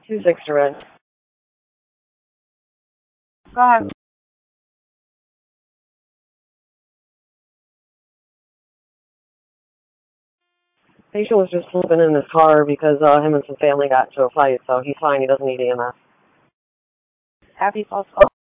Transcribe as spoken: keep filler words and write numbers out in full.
Two six to red. Go ahead. Patient was just sleeping in his car because uh, him and some family got into a fight, so he's fine. He doesn't need E M S. Happy false.